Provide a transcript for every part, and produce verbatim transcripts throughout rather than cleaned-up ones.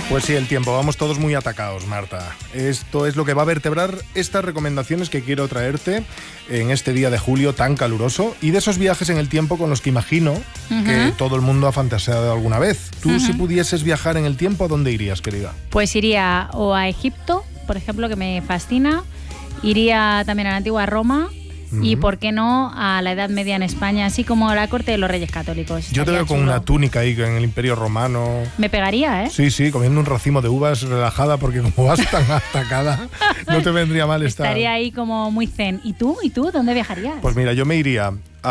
Pues sí, el tiempo. Vamos todos muy atacados, Marta. Esto es lo que va a vertebrar estas recomendaciones que quiero traerte en este día de julio tan caluroso y de esos viajes en el tiempo con los que imagino uh-huh. que todo el mundo ha fantaseado alguna vez. Tú, uh-huh. si pudieses viajar en el tiempo, ¿a dónde irías, querida? Pues iría o a Egipto, por ejemplo, que me fascina. Iría también a la antigua Roma. Y, ¿por qué no?, a la Edad Media en España, así como a la corte de los Reyes Católicos. Yo te veo con una túnica ahí en el Imperio Romano. Me pegaría, ¿eh? Sí, sí, comiendo un racimo de uvas relajada, porque como vas tan atacada, no te vendría mal estar. Estaría ahí como muy zen. ¿Y tú? ¿Y tú? ¿Dónde viajarías? Pues mira, yo me iría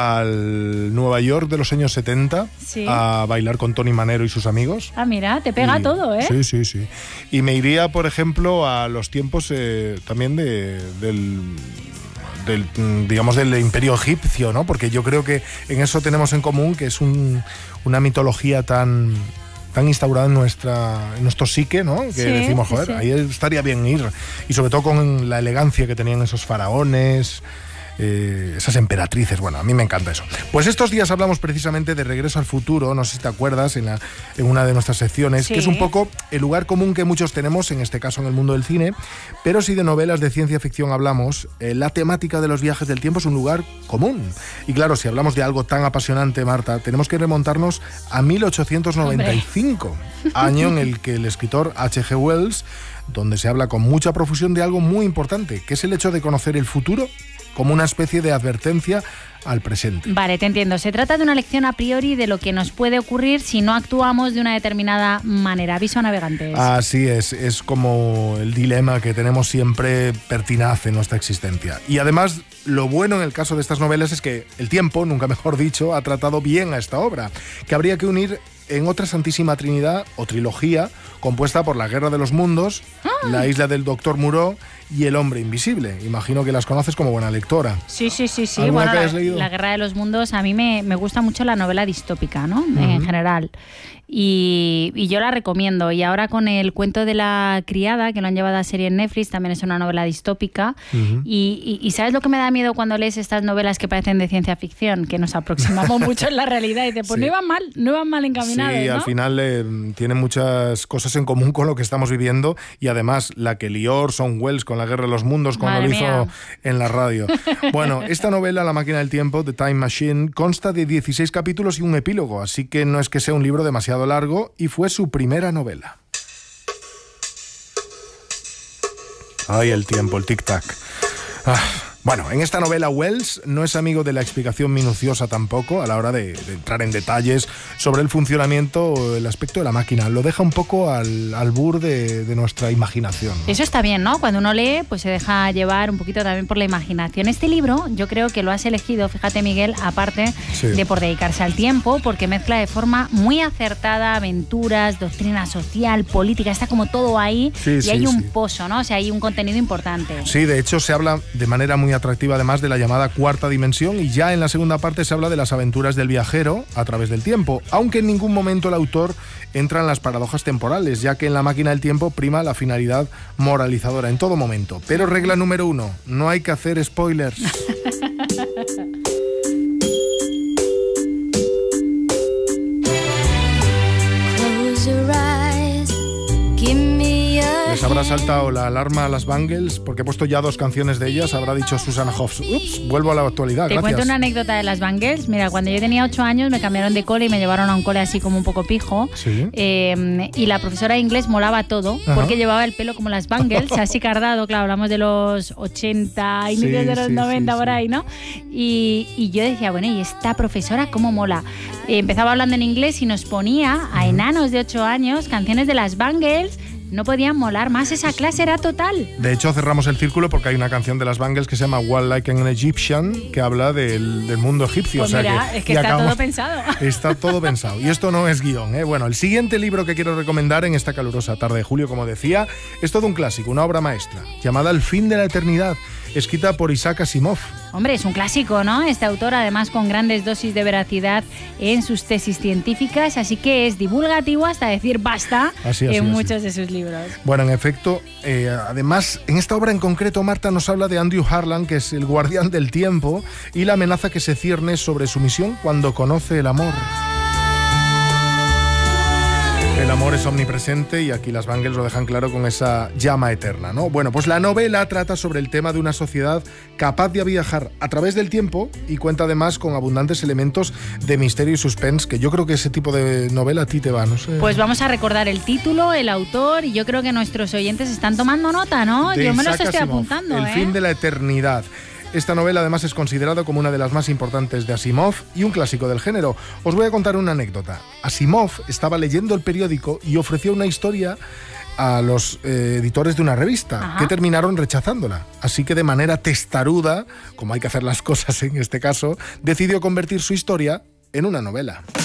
al Nueva York de los años setenta, sí. a bailar con Tony Manero y sus amigos. Ah, mira, te pega y, todo, ¿eh? Sí, sí, sí. Y me iría, por ejemplo, a los tiempos eh, también de, del... Del, digamos, del imperio egipcio, ¿no? Porque yo creo que en eso tenemos en común que es un, una mitología tan, tan instaurada en nuestra en nuestro psique, ¿no? Que sí, decimos, joder, sí. ahí estaría bien ir. Y sobre todo con la elegancia que tenían esos faraones, eh, esas emperatrices. Bueno, a mí me encanta eso. Pues estos días hablamos precisamente de Regreso al Futuro, no sé si te acuerdas, en, la, en una de nuestras secciones, sí. que es un poco el lugar común que muchos tenemos, en este caso en el mundo del cine, pero si de novelas de ciencia ficción hablamos, eh, la temática de los viajes del tiempo es un lugar común. Y claro, si hablamos de algo tan apasionante, Marta, tenemos que remontarnos a mil ochocientos noventa y cinco, ¡hombre! Año en el que el escritor H G Wells, donde se habla con mucha profusión de algo muy importante, que es el hecho de conocer el futuro como una especie de advertencia al presente. Vale, te entiendo. Se trata de una lección a priori de lo que nos puede ocurrir si no actuamos de una determinada manera. Aviso a navegantes. Así es, es como el dilema que tenemos siempre pertinaz en nuestra existencia. Y además, lo bueno en el caso de estas novelas es que el tiempo, nunca mejor dicho, ha tratado bien a esta obra, que habría que unir en otra Santísima Trinidad o trilogía compuesta por La Guerra de los Mundos, ah. La Isla del Doctor Moreau y El Hombre Invisible. Imagino que las conoces como buena lectora. Sí, sí, sí, sí. Bueno, la, la Guerra de los Mundos, a mí me, me gusta mucho la novela distópica, ¿no? Uh-huh. En general. Y, y yo la recomiendo. Y ahora con el cuento de la criada, que lo han llevado a serie en Netflix, también es una novela distópica. Uh-huh. Y, y, y ¿sabes lo que me da miedo cuando lees estas novelas que parecen de ciencia ficción? Que nos aproximamos mucho en la realidad. Y dices, pues sí. no iban mal, no iban mal encaminados, Sí, ¿no? al final eh, tienen muchas cosas en común con lo que estamos viviendo. Y además, la que lió Orson Welles con La Guerra de los Mundos cuando Madre lo hizo mía. en la radio. Bueno, esta novela, La Máquina del Tiempo, The Time Machine, consta de dieciséis capítulos y un epílogo, así que no es que sea un libro demasiado largo, y fue su primera novela. Ay, el tiempo, el tic-tac. Ah. Bueno, en esta novela Wells no es amigo de la explicación minuciosa tampoco a la hora de, de entrar en detalles sobre el funcionamiento o el aspecto de la máquina. Lo deja un poco al albur de, de nuestra imaginación, ¿no? Eso está bien, ¿no? Cuando uno lee, pues se deja llevar un poquito también por la imaginación. Este libro yo creo que lo has elegido, fíjate, Miguel, aparte sí. de por dedicarse al tiempo, porque mezcla de forma muy acertada aventuras, doctrina social, política, está como todo ahí sí, y sí, hay un sí. pozo, ¿no? O sea, hay un contenido importante. Sí, de hecho se habla de manera muy atractiva además de la llamada cuarta dimensión, y ya en la segunda parte se habla de las aventuras del viajero a través del tiempo, aunque en ningún momento el autor entra en las paradojas temporales, ya que en La Máquina del Tiempo prima la finalidad moralizadora en todo momento. Pero regla número uno, no hay que hacer spoilers. Les habrá saltado la alarma a las Bangles porque he puesto ya dos canciones de ellas. Habrá dicho Susana Hoffs, ups, vuelvo a la actualidad, Te gracias. cuento una anécdota de las Bangles. Mira, cuando yo tenía ocho años me cambiaron de cole y me llevaron a un cole así como un poco pijo. ¿Sí? Eh, y la profesora de inglés molaba todo. Ajá. Porque llevaba el pelo como las Bangles, así cardado, claro, hablamos de los ochenta, inicios sí, de los sí, noventa, sí, por sí. ahí, ¿no? Y, y yo decía, bueno, ¿y esta profesora cómo mola? Eh, empezaba hablando en inglés y nos ponía a enanos de ocho años canciones de las Bangles. No podían molar más, esa clase era total. De hecho, cerramos el círculo porque hay una canción de las Bangles que se llama Walk Like an Egyptian, que habla del, del mundo egipcio. Pues o sea mira, que, es que está acabamos, todo pensado. Está todo pensado. Y esto no es guión, ¿eh? Bueno, el siguiente libro que quiero recomendar en esta calurosa tarde de julio, como decía, es todo un clásico, una obra maestra, llamada El fin de la eternidad, escrita por Isaac Asimov. Hombre, es un clásico, ¿no? Este autor, además, con grandes dosis de veracidad en sus tesis científicas, así que es divulgativo hasta decir basta así, así, en así. muchos de sus libros. Bueno, en efecto, eh, además, en esta obra en concreto, Marta nos habla de Andrew Harlan, que es el guardián del tiempo, y la amenaza que se cierne sobre su misión cuando conoce el amor. El amor es omnipresente y aquí las Bangles lo dejan claro con esa llama eterna, ¿no? Bueno, pues la novela trata sobre el tema de una sociedad capaz de viajar a través del tiempo y cuenta además con abundantes elementos de misterio y suspense, que yo creo que ese tipo de novela a ti te va, no sé. Pues vamos a recordar el título, el autor, y yo creo que nuestros oyentes están tomando nota, ¿no? De yo me Isaac los estoy Asimov, apuntando, El ¿eh? fin de la eternidad. Esta novela además es considerada como una de las más importantes de Asimov y un clásico del género. Os voy a contar una anécdota. Asimov estaba leyendo el periódico y ofreció una historia a los eh, editores de una revista, Ajá. que terminaron rechazándola. Así que de manera testaruda, como hay que hacer las cosas en este caso, decidió convertir su historia en una novela.